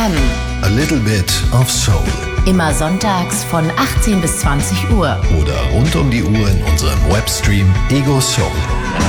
FM. A little bit of soul. Immer sonntags von 18 bis 20 Uhr. Oder rund um die Uhr in unserem Webstream Ego Soul.